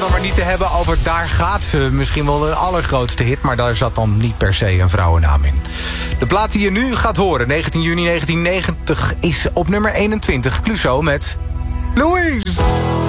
dan maar niet te hebben over Daar gaat ze. Misschien wel de allergrootste hit, maar daar zat dan niet per se een vrouwennaam in. De plaat die je nu gaat horen, 19 juni 1990, is op nummer 21. Clouseau met Louise.